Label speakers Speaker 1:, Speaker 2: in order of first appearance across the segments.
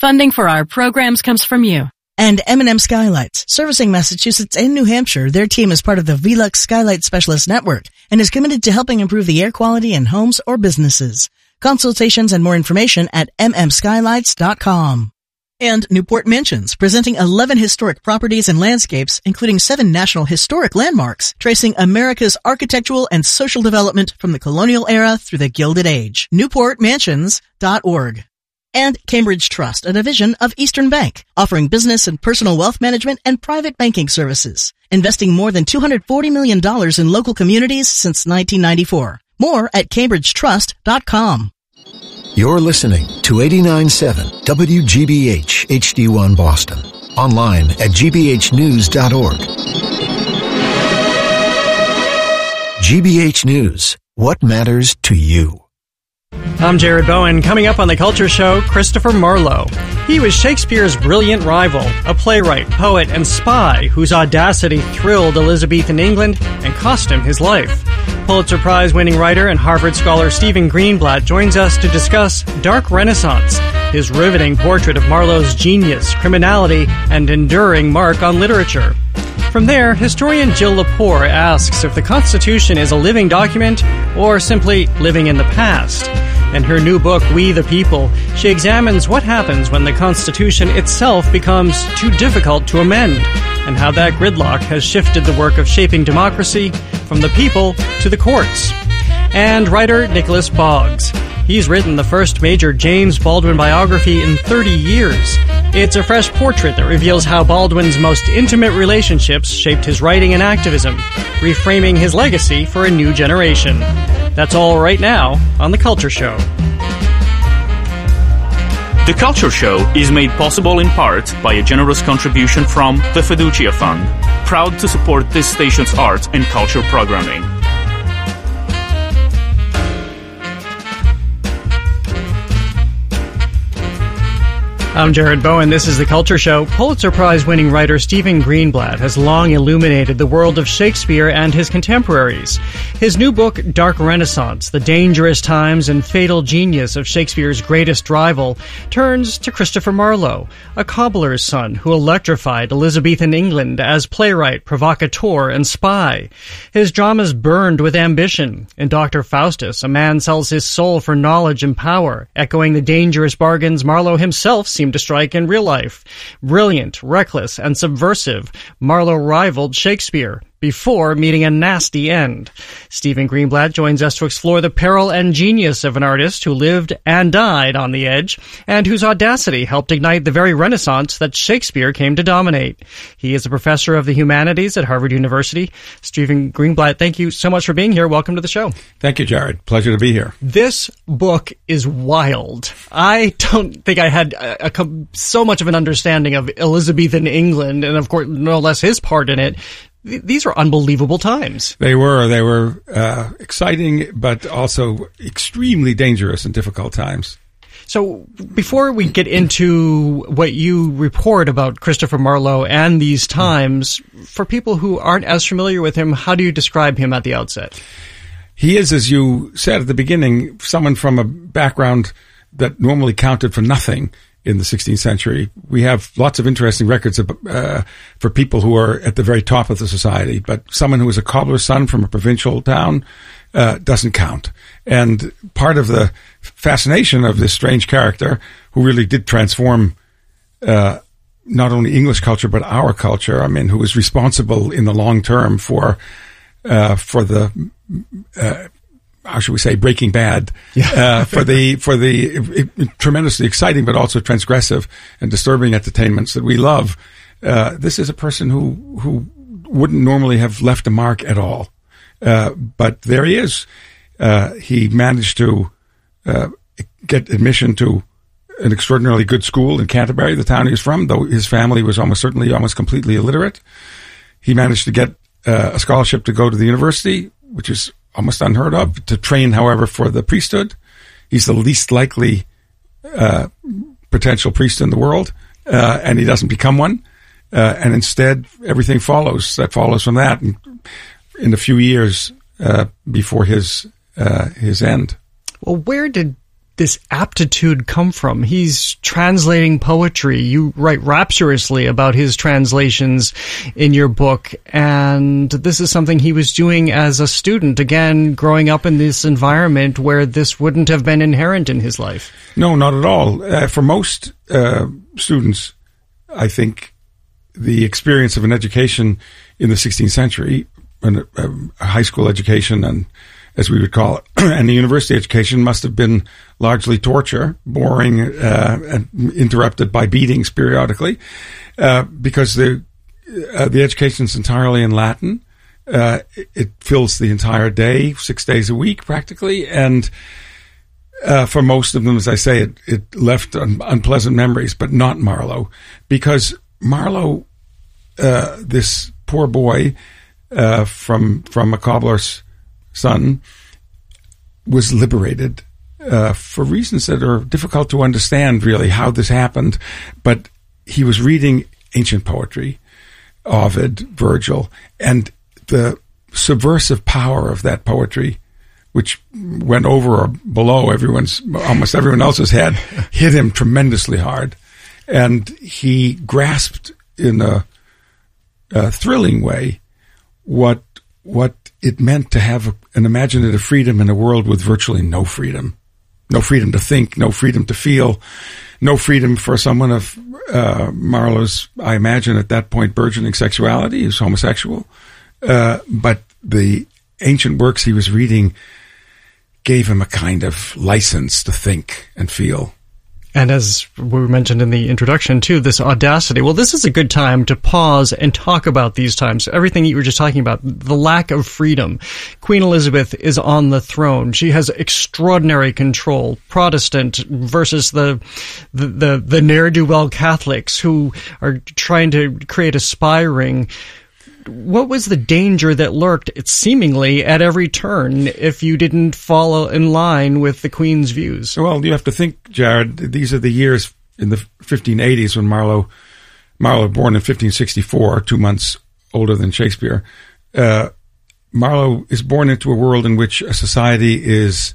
Speaker 1: Funding for our programs comes from you.
Speaker 2: And M&M Skylights, servicing Massachusetts and New Hampshire. Their team is part of the Velux Skylight Specialist Network and is committed to helping improve the air quality in homes or businesses. Consultations and more information at mmskylights.com. And Newport Mansions, presenting 11 historic properties and landscapes, including 7 National Historic Landmarks, tracing America's architectural and social development from the colonial era through the Gilded Age. NewportMansions.org. And Cambridge Trust, a division of Eastern Bank, offering business and personal wealth management and private banking services, investing more than $240 million in local communities since 1994. More at cambridgetrust.com.
Speaker 3: You're listening to 89.7 WGBH HD1 Boston. Online at gbhnews.org. GBH News. What matters to you?
Speaker 4: I'm Jared Bowen. Coming up on The Culture Show, Christopher Marlowe. He was Shakespeare's brilliant rival, a playwright, poet, and spy whose audacity thrilled Elizabethan England and cost him his life. Pulitzer Prize-winning writer and Harvard scholar Stephen Greenblatt joins us to discuss Dark Renaissance, his riveting portrait of Marlowe's genius, criminality, and enduring mark on literature. From there, historian Jill Lepore asks if the Constitution is a living document or simply living in the past. In her new book, We the People, she examines what happens when the Constitution itself becomes too difficult to amend, and how that gridlock has shifted the work of shaping democracy from the people to the courts. And writer Nicholas Boggs. He's written the first major James Baldwin biography in 30 years. It's a fresh portrait that reveals how Baldwin's most intimate relationships shaped his writing and activism, reframing his legacy for a new generation. That's all right now on The Culture Show.
Speaker 5: The Culture Show is made possible in part by a generous contribution from the Fiducia Fund, proud to support this station's art and culture programming.
Speaker 4: I'm Jared Bowen. This is The Culture Show. Pulitzer Prize-winning writer Stephen Greenblatt has long illuminated the world of Shakespeare and his contemporaries. His new book, Dark Renaissance, The Dangerous Times and Fatal Genius of Shakespeare's Greatest Rival, turns to Christopher Marlowe, a cobbler's son who electrified Elizabethan England as playwright, provocateur, and spy. His dramas burned with ambition. In Dr. Faustus, a man sells his soul for knowledge and power, echoing the dangerous bargains Marlowe himself seemed to strike in real life. Brilliant, reckless, and subversive, Marlowe rivaled Shakespeare before meeting a nasty end. Stephen Greenblatt joins us to explore the peril and genius of an artist who lived and died on the edge, and whose audacity helped ignite the very Renaissance that Shakespeare came to dominate. He is a professor of the humanities at Harvard University. Stephen Greenblatt, thank you so much for being here. Welcome to the show.
Speaker 6: Thank you, Jared. Pleasure to be here.
Speaker 4: This book is wild. I don't think I had so much of an understanding of Elizabethan England, and of course, no less his part in it. These are unbelievable times.
Speaker 6: They were exciting, but also extremely dangerous and difficult times.
Speaker 4: So before we get into what you report about Christopher Marlowe and these times, for people who aren't as familiar with him, how do you describe him at the outset?
Speaker 6: He is, as you said at the beginning, someone from a background that normally counted for nothing in the 16th century. We have lots of interesting records for people who are at the very top of the society, but someone who is a cobbler's son from a provincial town doesn't count. And part of the fascination of this strange character, who really did transform not only English culture but our culture, I mean, who was responsible in the long term for the how should we say, Breaking Bad, for the tremendously exciting but also transgressive and disturbing entertainments that we love. This is a person who wouldn't normally have left a mark at all. But there he is. He managed to get admission to an extraordinarily good school in Canterbury, the town he was from, though his family was almost completely illiterate. He managed to get a scholarship to go to the university, which is almost unheard of, to train, however, for the priesthood. He's the least likely potential priest in the world, and he doesn't become one. And instead, everything follows from that in a few years before his end.
Speaker 4: Well, where did this aptitude come from? He's translating poetry. You write rapturously about his translations in your book, and this is something he was doing as a student, again, growing up in this environment where this wouldn't have been inherent in his life.
Speaker 6: No, not at all. For most students, I think the experience of an education in the 16th century, a high school education, and as we would call it, and the university education must have been largely torture, boring, and interrupted by beatings periodically, because the education is entirely in Latin. It fills the entire day, 6 days a week practically, and for most of them, as I say, it left unpleasant memories, but not Marlowe, because Marlowe, this poor boy from a cobbler's son, was liberated for reasons that are difficult to understand, really, how this happened. But he was reading ancient poetry, Ovid, Virgil, and the subversive power of that poetry, which went over or below almost everyone else's head, hit him tremendously hard. And he grasped in a thrilling way what it meant to have an imaginative freedom in a world with virtually no freedom. No freedom to think, no freedom to feel, no freedom for someone of Marlowe's, I imagine at that point, burgeoning sexuality. He was homosexual. But the ancient works he was reading gave him a kind of license to think and feel.
Speaker 4: And as we mentioned in the introduction, too, this audacity. Well, this is a good time to pause and talk about these times. Everything you were just talking about, the lack of freedom. Queen Elizabeth is on the throne. She has extraordinary control. Protestant versus the ne'er-do-well Catholics who are trying to create a spy ring. What was the danger that lurked, seemingly, at every turn if you didn't follow in line with the Queen's views?
Speaker 6: Well, you have to think, Jared, these are the years in the 1580s when Marlowe, born in 1564, 2 months older than Shakespeare. Marlowe is born into a world in which a society is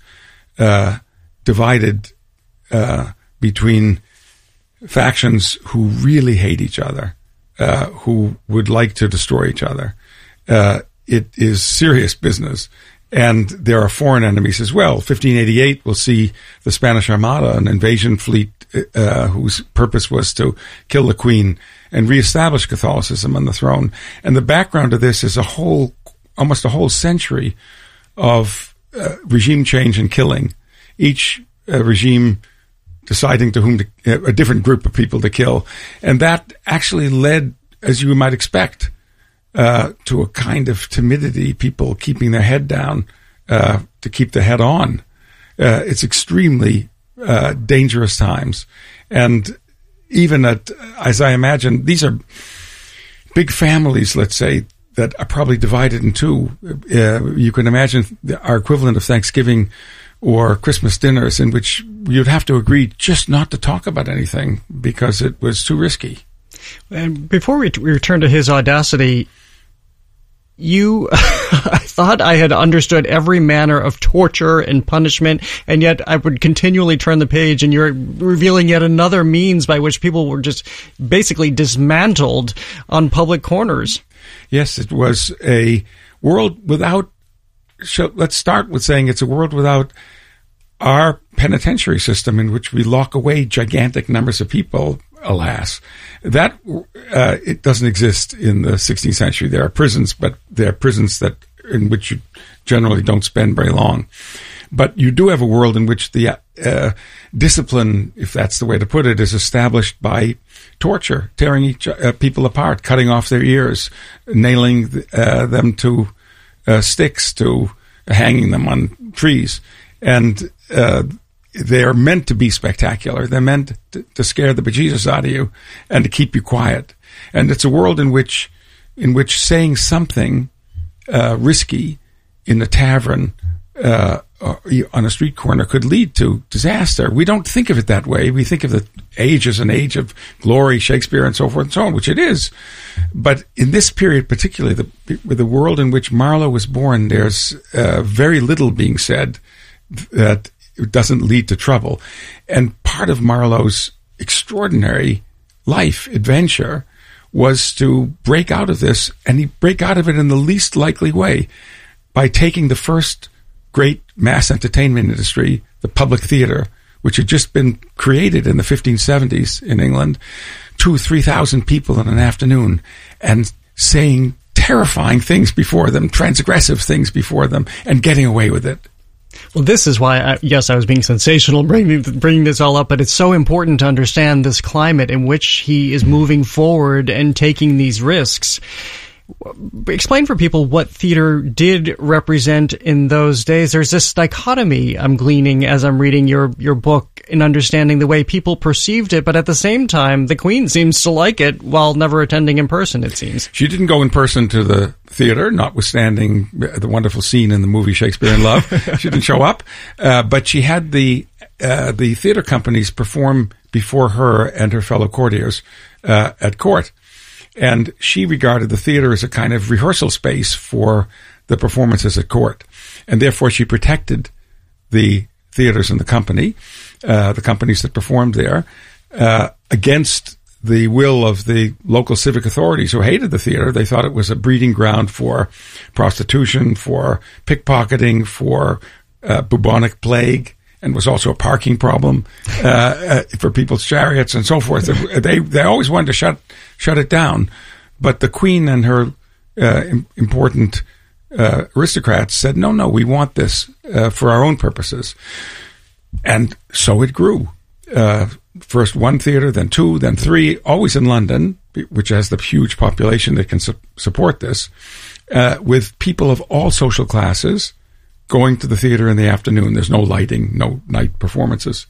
Speaker 6: divided between factions who really hate each other. Who would like to destroy each other. It is serious business. And there are foreign enemies as well. 1588 will see the Spanish Armada, an invasion fleet whose purpose was to kill the Queen and reestablish Catholicism on the throne. And the background of this is almost a whole century of regime change and killing. Each regime deciding to whom a different group of people to kill. And that actually led, as you might expect, to a kind of timidity, people keeping their head down to keep the head on. It's extremely dangerous times. And even as I imagine, these are big families, let's say, that are probably divided in two. You can imagine our equivalent of Thanksgiving or Christmas dinners in which you'd have to agree just not to talk about anything because it was too risky.
Speaker 4: And before we return to his audacity, I thought I had understood every manner of torture and punishment, and yet I would continually turn the page, and you're revealing yet another means by which people were just basically dismantled on public corners.
Speaker 6: Yes, it was a world without... So let's start with saying it's a world without our penitentiary system in which we lock away gigantic numbers of people, alas. That it doesn't exist in the 16th century. There are prisons, but they're prisons in which you generally don't spend very long. But you do have a world in which the discipline, if that's the way to put it, is established by torture, tearing people apart, cutting off their ears, nailing them to sticks, to hanging them on trees. And they are meant to be spectacular. They're meant to scare the bejesus out of you and to keep you quiet. And it's a world in which saying something risky in a tavern on a street corner could lead to disaster. We don't think of it that way. We think of the age as an age of glory, Shakespeare, and so forth and so on, which it is. But in this period, particularly with the world in which Marlowe was born, there's very little being said that it doesn't lead to trouble. And part of Marlowe's extraordinary life adventure was to break out of this, and he break out of it in the least likely way, by taking the first great mass entertainment industry, the public theatre, which had just been created in the 1570s in England, 2,000-3,000 people in an afternoon, and saying terrifying things before them, transgressive things before them, and getting away with it.
Speaker 4: Well, this is why, I was being sensational bringing this all up, but it's so important to understand this climate in which he is moving forward and taking these risks. Explain for people what theater did represent in those days. There's this dichotomy I'm gleaning as I'm reading your book in understanding the way people perceived it, but at the same time, the Queen seems to like it while never attending in person, it seems.
Speaker 6: She didn't go in person to the theater, notwithstanding the wonderful scene in the movie Shakespeare in Love. She didn't show up, but she had the theater companies perform before her and her fellow courtiers at court. And she regarded the theater as a kind of rehearsal space for the performances at court. And therefore she protected the theaters and the companies that performed there, against the will of the local civic authorities who hated the theater. They thought it was a breeding ground for prostitution, for pickpocketing, for bubonic plague, and was also a parking problem for people's chariots and so forth. They always wanted to shut it down, but the Queen and her important aristocrats said, no, we want this for our own purposes. And so it grew. First one theater, then two, then three, always in London, which has the huge population that can support this, with people of all social classes going to the theater in the afternoon. There's no lighting, no night performances.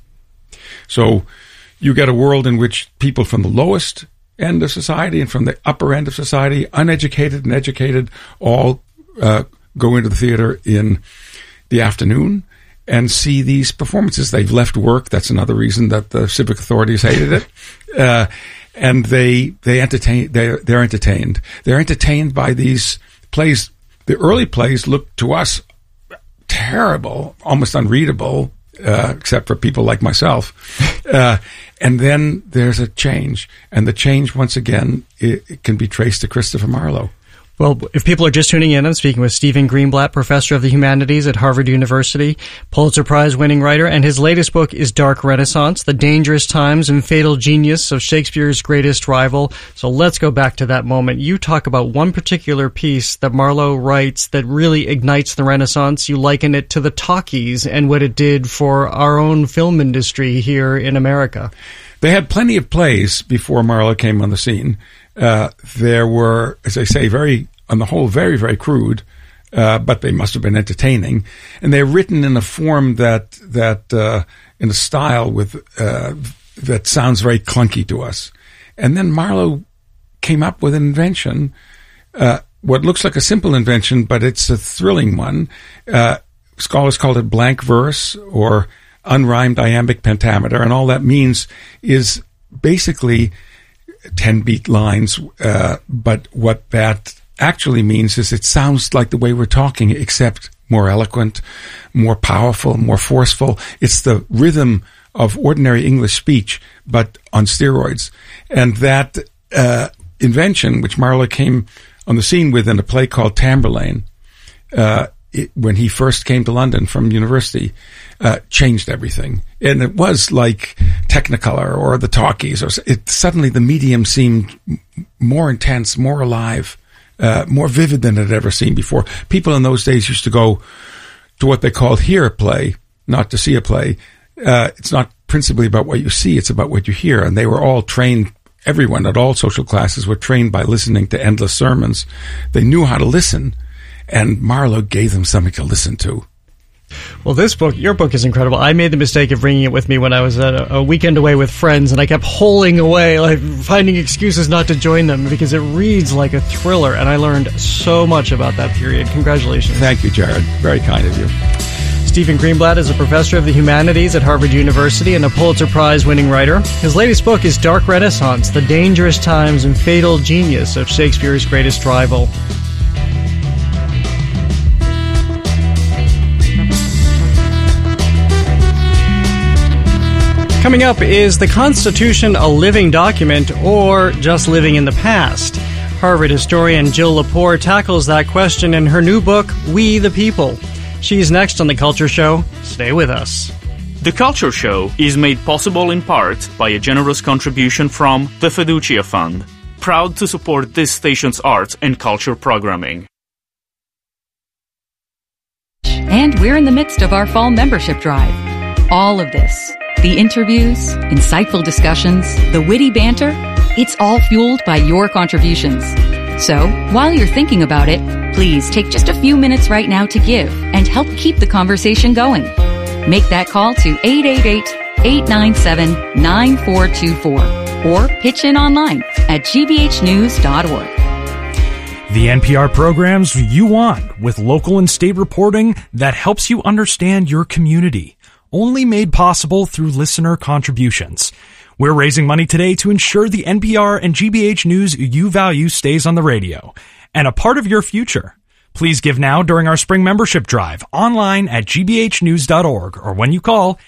Speaker 6: So you get a world in which people from the lowest end of society and from the upper end of society, uneducated and educated, all go into the theater in the afternoon and see these performances. They've left work. That's another reason that the civic authorities hated it. And they entertain. They're entertained. They're entertained by these plays. The early plays look to us terrible, almost unreadable, except for people like myself. And then there's a change. And the change, once again, it can be traced to Christopher Marlowe.
Speaker 4: Well, if people are just tuning in, I'm speaking with Stephen Greenblatt, professor of the humanities at Harvard University, Pulitzer Prize-winning writer, and his latest book is Dark Renaissance, The Dangerous Times and Fatal Genius of Shakespeare's Greatest Rival. So let's go back to that moment. You talk about one particular piece that Marlowe writes that really ignites the Renaissance. You liken it to the talkies and what it did for our own film industry here in America.
Speaker 6: They had plenty of plays before Marlowe came on the scene. There were, as I say, on the whole, very, very crude, but they must have been entertaining. And they're written in a form that in a style that sounds very clunky to us. And then Marlowe came up with an invention, what looks like a simple invention, but it's a thrilling one. Scholars called it blank verse or unrhymed iambic pentameter, and all that means is basically 10-beat lines, but what that actually means is it sounds like the way we're talking, except more eloquent, more powerful, more forceful. It's the rhythm of ordinary English speech, but on steroids. And that invention, which Marlowe came on the scene with in a play called Tamburlaine, when he first came to London from university, changed everything. And it was like Technicolor or the talkies. Suddenly the medium seemed more intense, more alive, more vivid than it had ever seen before. People in those days used to go to what they called hear a play, not to see a play. It's not principally about what you see, it's about what you hear. And they were all trained, everyone at all social classes were trained by listening to endless sermons. They knew how to listen, and Marlowe gave them something to listen to.
Speaker 4: Well, your book is incredible. I made the mistake of bringing it with me when I was at a weekend away with friends, and I kept holing away, like finding excuses not to join them because it reads like a thriller, and I learned so much about that period. Congratulations.
Speaker 6: Thank you, Jared. Very kind of you.
Speaker 4: Stephen Greenblatt is a professor of the humanities at Harvard University and a Pulitzer Prize-winning writer. His latest book is Dark Renaissance, The Dangerous Times and Fatal Genius of Shakespeare's Greatest Rival. Coming up, is the Constitution a living document or just living in the past? Harvard historian Jill Lepore tackles that question in her new book, We the People. She's next on The Culture Show. Stay with us.
Speaker 5: The Culture Show is made possible in part by a generous contribution from the Fiducia Fund, proud to support this station's arts and culture programming.
Speaker 7: And we're in the midst of our fall membership drive. All of this, the interviews, insightful discussions, the witty banter, it's all fueled by your contributions. So, while you're thinking about it, please take just a few minutes right now to give and help keep the conversation going. Make that call to 888-897-9424 or pitch in online at gbhnews.org.
Speaker 8: The NPR programs you want, with local and state reporting that helps you understand your community. Only made possible through listener contributions. We're raising money today to ensure the NPR and GBH News you value stays on the radio and a part of your future. Please give now during our spring membership drive online at gbhnews.org or when you call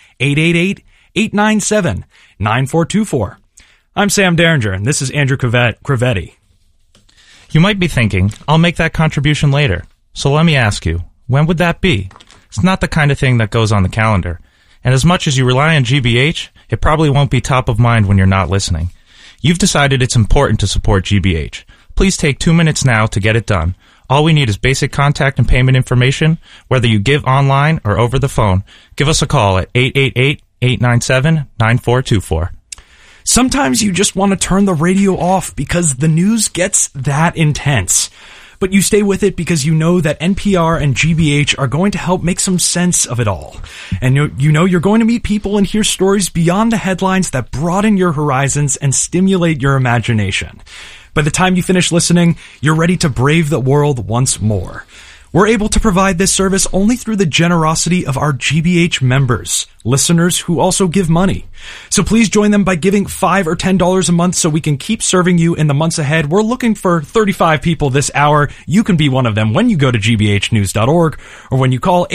Speaker 8: 888-897-9424. I'm Sam Derringer, and this is Andrew Cravetti.
Speaker 9: You might be thinking, I'll make that contribution later. So let me ask you, when would that be? It's not the kind of thing that goes on the calendar. And as much as you rely on GBH, it probably won't be top of mind when you're not listening. You've decided it's important to support GBH. Please take 2 minutes now to get it done. All we need is basic contact and payment information. Whether you give online or over the phone, give us a call at 888-897-9424.
Speaker 8: Sometimes you just want to turn the radio off because the news gets that intense. But you stay with it because you know that NPR and GBH are going to help make some sense of it all. And you know you're going to meet people and hear stories beyond the headlines that broaden your horizons and stimulate your imagination. By the time you finish listening, you're ready to brave the world once more. We're able to provide this service only through the generosity of our GBH members, listeners who also give money. So please join them by giving $5 or $10 a month so we can keep serving you in the months ahead. We're looking for 35 people this hour. You can be one of them when you go to gbhnews.org or when you call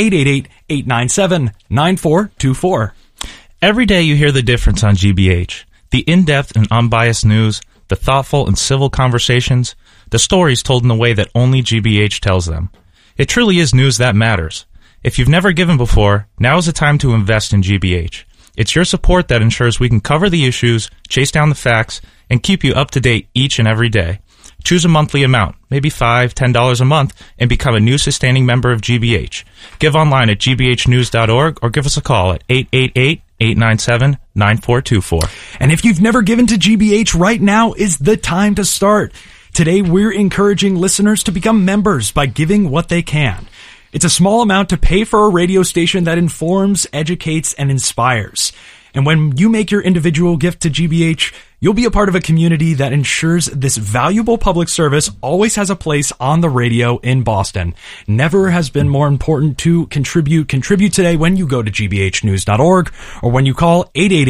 Speaker 8: 888-897-9424.
Speaker 9: Every day you hear the difference on GBH. The in-depth and unbiased news, the thoughtful and civil conversations, the stories told in the way that only GBH tells them. It truly is news that matters. If you've never given before, now is the time to invest in GBH. It's your support that ensures we can cover the issues, chase down the facts, and keep you up to date each and every day. Choose a monthly amount, maybe $5, $10 a month, and become a new sustaining member of GBH. Give online at gbhnews.org or give us a call at 888-897-9424.
Speaker 8: And if you've never given to GBH, right now is the time to start. Today, we're encouraging listeners to become members by giving what they can. It's a small amount to pay for a radio station that informs, educates, and inspires. And when you make your individual gift to GBH, you'll be a part of a community that ensures this valuable public service always has a place on the radio in Boston. Never has been more important to contribute. Contribute today when you go to gbhnews.org or when you call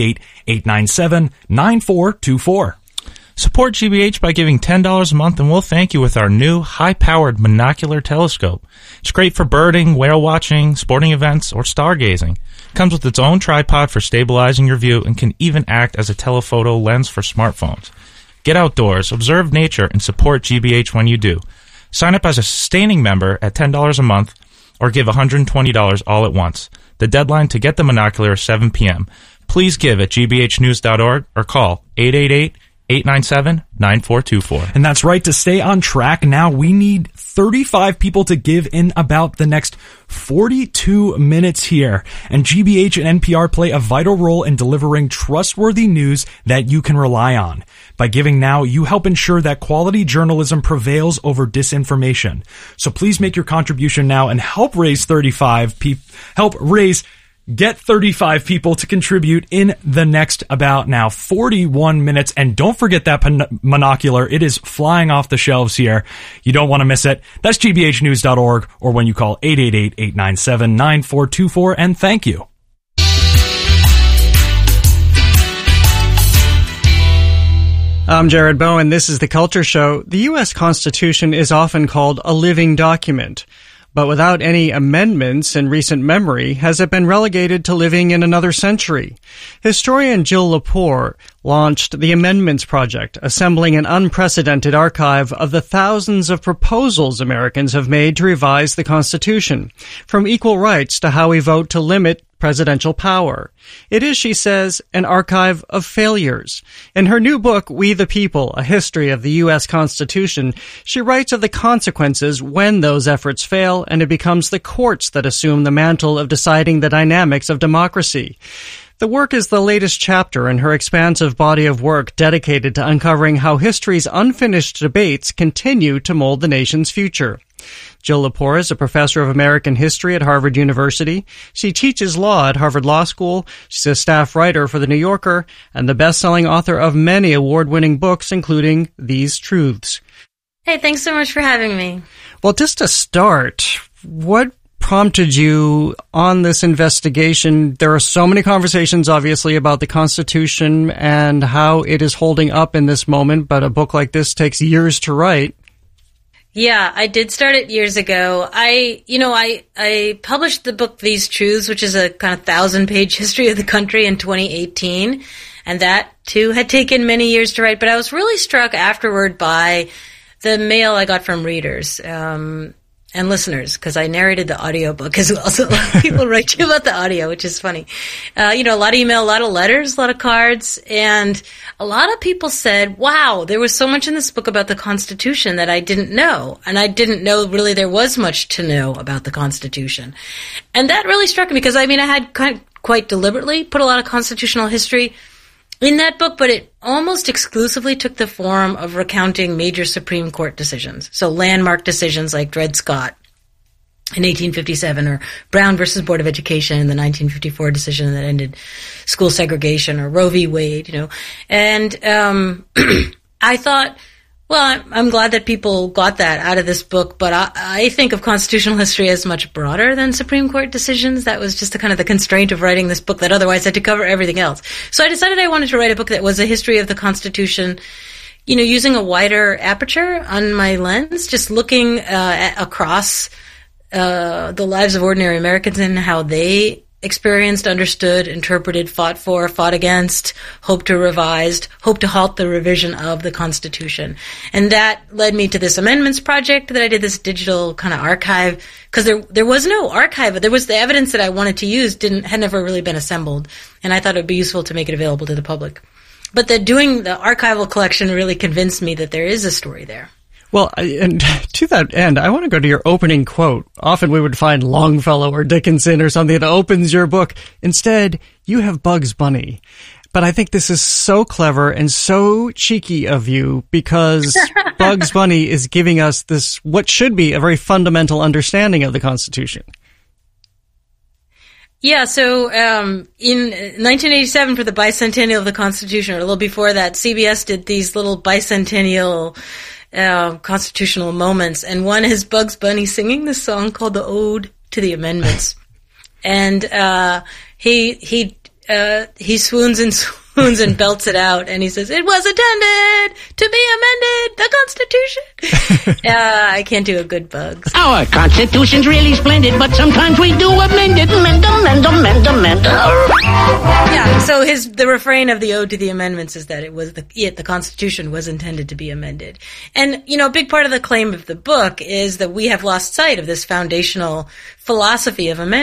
Speaker 8: 888-897-9424.
Speaker 9: Support GBH by giving $10 a month, and we'll thank you with our new high-powered monocular telescope. It's great for birding, whale watching, sporting events, or stargazing. It comes with its own tripod for stabilizing your view and can even act as a telephoto lens for smartphones. Get outdoors, observe nature, and support GBH when you do. Sign up as a sustaining member at $10 a month or give $120 all at once. The deadline to get the monocular is 7 p.m. Please give at gbhnews.org or call 888-897-9424.
Speaker 8: And that's right. To stay on track now, we need 35 people to give in about the next 42 minutes here. And GBH and NPR play a vital role in delivering trustworthy news that you can rely on. By giving now, you help ensure that quality journalism prevails over disinformation. So please make your contribution now and help raise 35 people. Get 35 people to contribute in the next about now 41 minutes. And don't forget that monocular. It is flying off the shelves here. You don't want to miss it. That's gbhnews.org or when you call 888-897-9424. And thank you.
Speaker 4: I'm Jared Bowen. This is The Culture Show. The U.S. Constitution is often called a living document. But without any amendments in recent memory, has it been relegated to living in another century? Historian Jill Lepore launched the Amendments Project, assembling an unprecedented archive of the thousands of proposals Americans have made to revise the Constitution, from equal rights to how we vote to limit presidential power. It is, she says, an archive of failures. In her new book, We the People, A History of the U.S. Constitution, she writes of the consequences when those efforts fail and it becomes the courts that assume the mantle of deciding the dynamics of democracy. The work is the latest chapter in her expansive body of work dedicated to uncovering how history's unfinished debates continue to mold the nation's future. Jill Lepore is a professor of American history at Harvard University. She teaches law at Harvard Law School. She's a staff writer for The New Yorker and the best-selling author of many award-winning books, including These Truths.
Speaker 10: Hey, thanks so much for having me.
Speaker 4: Well, just to start, what prompted you on this investigation? There are so many conversations, obviously, about the Constitution and how it is holding up in this moment, but a book like this takes years to write.
Speaker 10: Yeah, I did start it years ago. I published the book These Truths, which is a kind of 1,000-page history of the country in 2018. And that, too, had taken many years to write. But I was really struck afterward by the mail I got from readers and listeners, because I narrated the audiobook as well. So a lot of people write you about the audio, which is funny. A lot of email, a lot of letters, a lot of cards. And a lot of people said, wow, there was so much in this book about the Constitution that I didn't know. And I didn't know really there was much to know about the Constitution. And that really struck me because, I had quite deliberately put a lot of constitutional history in that book, but it almost exclusively took the form of recounting major Supreme Court decisions. So landmark decisions like Dred Scott in 1857 or Brown versus Board of Education in the 1954 decision that ended school segregation, or Roe v. Wade, And I thought, well, I'm glad that people got that out of this book, but I think of constitutional history as much broader than Supreme Court decisions. That was just the kind of the constraint of writing this book that otherwise had to cover everything else. So I decided I wanted to write a book that was a history of the Constitution, using a wider aperture on my lens, just looking across the lives of ordinary Americans and how they experienced, understood, interpreted, fought for, fought against, hoped to revised, hoped to halt the revision of the Constitution. And that led me to this Amendments Project that I did, this digital kind of archive, because there was no archive. There was the evidence that I wanted to use had never really been assembled, and I thought it would be useful to make it available to the public. But doing the archival collection really convinced me that there is a story there.
Speaker 4: Well, and to that end, I want to go to your opening quote. Often we would find Longfellow or Dickinson or something that opens your book. Instead, you have Bugs Bunny. But I think this is so clever and so cheeky of you because Bugs Bunny is giving us this, what should be a very fundamental understanding of the Constitution.
Speaker 10: Yeah, so in 1987 for the bicentennial of the Constitution, or a little before that, CBS did these little bicentennial constitutional moments, and one is Bugs Bunny singing this song called the Ode to the Amendments, and he swoons and swoons and belts it out, and he says, "It was intended to be amended, the Constitution." I can't do a good Bugs.
Speaker 11: Our Constitution's really splendid, but sometimes we do amend it, amend.
Speaker 10: Yeah, so the refrain of the Ode to the Amendments is that the Constitution was intended to be amended. And, a big part of the claim of the book is that we have lost sight of this foundational philosophy of amendment.